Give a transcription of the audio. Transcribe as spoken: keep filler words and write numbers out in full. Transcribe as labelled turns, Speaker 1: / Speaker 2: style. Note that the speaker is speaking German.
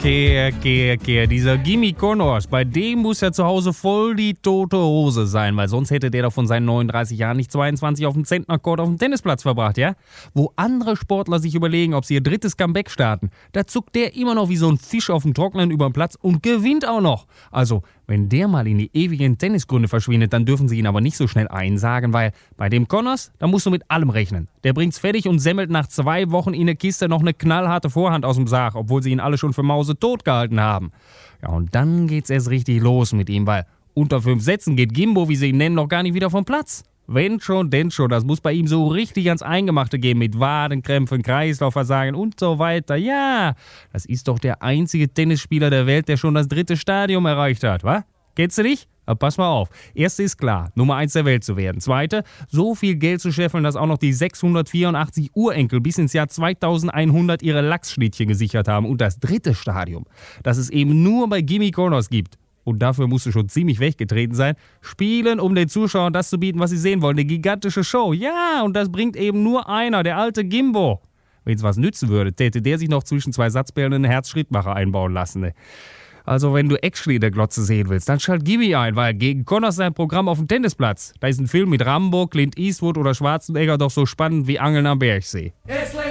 Speaker 1: Okay, okay, okay. Dieser Gimme Connors, bei dem muss ja zu Hause voll die tote Hose sein, weil sonst hätte der doch von seinen neununddreißig Jahren nicht zweiundzwanzig auf dem Zentnercourt auf dem Tennisplatz verbracht, ja? Wo andere Sportler sich überlegen, ob sie ihr drittes Comeback starten, da zuckt der immer noch wie so ein Fisch auf dem Trockenen über den Platz und gewinnt auch noch. Also, wenn der mal in die ewigen Tennisgründe verschwindet, dann dürfen sie ihn aber nicht so schnell einsagen, weil bei dem Connors, da musst du mit allem rechnen. Der bringt's fertig und semmelt nach zwei Wochen in der Kiste noch eine knallharte Vorhand aus dem Sarg, obwohl sie ihn alle schon für Mause tot gehalten haben. Ja, und dann geht's erst richtig los mit ihm, weil unter fünf Sätzen geht Gimbo, wie sie ihn nennen, noch gar nicht wieder vom Platz. Wenn schon, denn schon. Das muss bei ihm so richtig ans Eingemachte gehen mit Wadenkrämpfen, Kreislaufversagen und so weiter. Ja, das ist doch der einzige Tennisspieler der Welt, der schon das dritte Stadium erreicht hat, wa? Kennst du dich? Aber pass mal auf. Erste ist klar, Nummer eins der Welt zu werden. Zweite, so viel Geld zu scheffeln, dass auch noch die sechshundertvierundachtzig Urenkel bis ins Jahr zweitausendeinhundert ihre Lachsschnittchen gesichert haben. Und das dritte Stadium, das es eben nur bei Gimme Connors gibt. Und dafür musst du schon ziemlich weggetreten sein, spielen, um den Zuschauern das zu bieten, was sie sehen wollen. Eine gigantische Show. Ja, und das bringt eben nur einer, der alte Gimbo. Wenn es was nützen würde, täte der sich noch zwischen zwei Satzbällen einen Herzschrittmacher einbauen lassen. Ne? Also wenn du Action in der Glotze sehen willst, dann schalt Gimme ein, weil gegen Connors sein Programm auf dem Tennisplatz, da ist ein Film mit Rambo, Clint Eastwood oder Schwarzenegger doch so spannend wie Angeln am Bergsee.
Speaker 2: It's